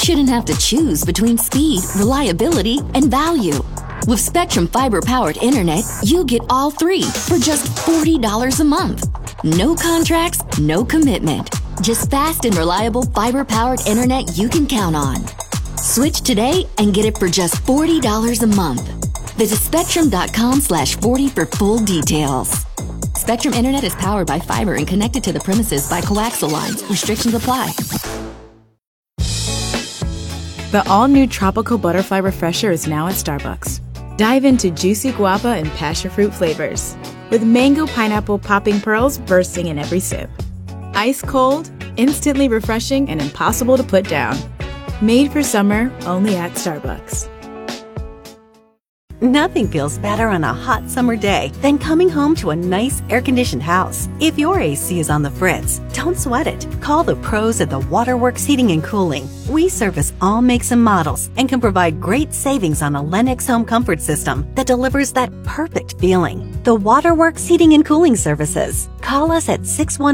shouldn't have to choose between speed, reliability, and value. With Spectrum Fiber-powered internet, you get all three for just $40 a month. No contracts, no commitment. Just fast and reliable fiber-powered internet you can count on. Switch today and get it for just $40 a month. Visit spectrum.com/40 for full details. Spectrum Internet is powered by fiber and connected to the premises by coaxial lines. Restrictions apply. The all-new Tropical Butterfly Refresher is now at Starbucks. Dive into juicy guava and passion fruit flavors, with mango pineapple popping pearls bursting in every sip. Ice cold, instantly refreshing, and impossible to put down. Made for summer, only at Starbucks. Nothing feels better on a hot summer day than coming home to a nice air-conditioned house. If your AC is on the fritz, don't sweat it. Call the pros at the Waterworks Heating and Cooling. We service all makes and models and can provide great savings on a Lennox home comfort system that delivers that perfect feeling. The Waterworks Heating and Cooling Services. Call us at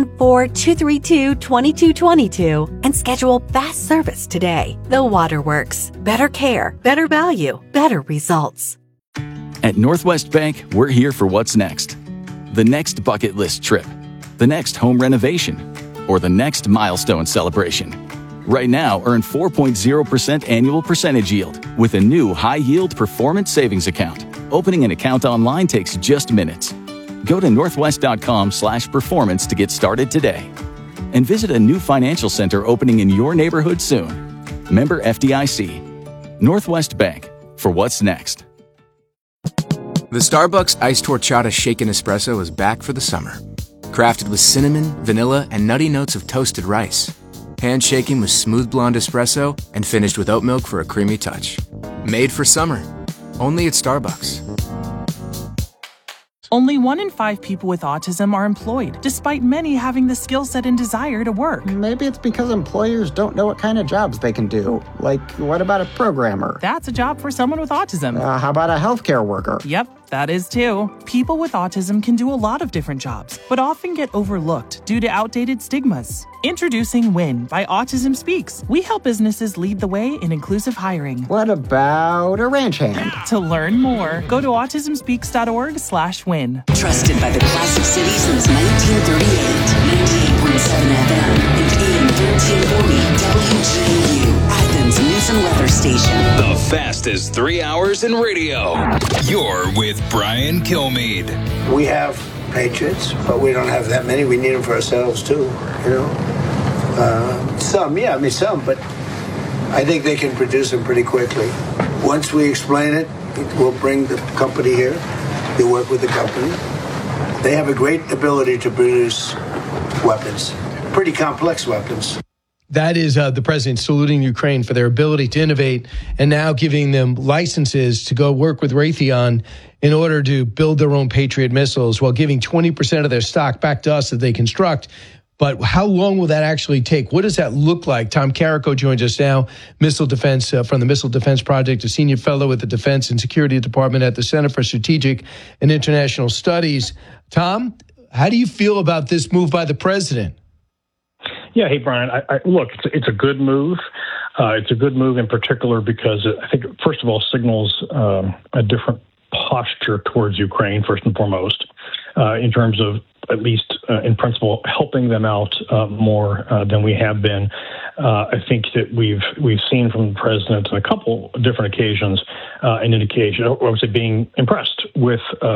614-232-2222 and schedule fast service today. The Waterworks. Better care, better value, better results. At Northwest Bank, we're here for what's next. The next bucket list trip, the next home renovation, or the next milestone celebration. Right now, earn 4.0% annual percentage yield with a new high-yield performance savings account. Opening an account online takes just minutes. Go to northwest.com/performance to get started today. And visit a new financial center opening in your neighborhood soon. Member FDIC. Northwest Bank, for what's next. The Starbucks Iced Horchata Shaken Espresso is back for the summer. Crafted with cinnamon, vanilla, and nutty notes of toasted rice. Handshaken with smooth blonde espresso and finished with oat milk for a creamy touch. Made for summer. Only at Starbucks. Only 1 in 5 people with autism are employed, despite many having the skill set and desire to work. Maybe it's because employers don't know what kind of jobs they can do. Like, what about a programmer? That's a job for someone with autism. How about a healthcare worker? Yep, that is too. People with autism can do a lot of different jobs, but often get overlooked due to outdated stigmas. Introducing WIN by Autism Speaks. We help businesses lead the way in inclusive hiring. What about a ranch hand? To learn more, go to autismspeaks.org/win. Trusted by the Classic City since 1938. 98.7 FM and AM 1340 WGU. Athens News and Weather Station. The fastest 3 hours in radio. You're with Brian Kilmeade. We have Patriots, but we don't have that many. We need them for ourselves too, you know. Some, but I think they can produce them pretty quickly. Once we explain it, we'll bring the company here. They work with the company. They have a great ability to produce weapons, pretty complex weapons. That is the president saluting Ukraine for their ability to innovate and now giving them licenses to go work with Raytheon in order to build their own Patriot missiles while giving 20% of their stock back to us that they construct. But how long will that actually take? What does that look like? Tom Carrico joins us now, missile defense from the Missile Defense Project, a senior fellow at the Defense and Security Department at the Center for Strategic and International Studies. Tom, how do you feel about this move by the president? Yeah, hey, Brian, look, it's a good move. It's a good move in particular because I think, first of all, signals a different posture towards Ukraine, first and foremost, in terms of, at least in principle, helping them out more than we have been. I think that we've seen from the president on a couple different occasions an indication, or I would say being impressed with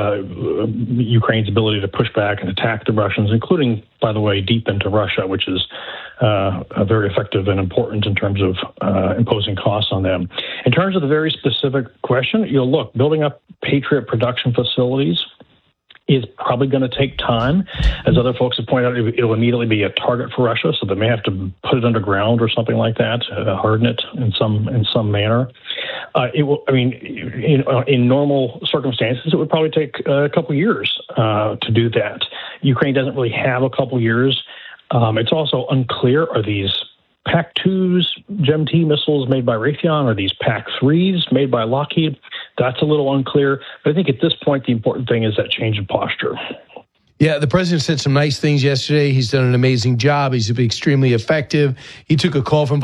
Ukraine's ability to push back and attack the Russians, including, by the way, deep into Russia, which is very effective and important in terms of imposing costs on them. In terms of the very specific question, look, building up Patriot production facilities is probably going to take time. As other folks have pointed out, it'll immediately be a target for Russia, so they may have to put it underground or something like that, harden it in some manner. It will. I mean, in normal circumstances, it would probably take a couple years to do that. Ukraine doesn't really have a couple years. It's also unclear, are these PAC-2s, GEM-T missiles made by Raytheon, or these PAC-3s made by Lockheed? That's a little unclear. But I think at this point, the important thing is that change in posture. Yeah, the president said some nice things yesterday. He's done an amazing job. He's extremely effective. He took a call from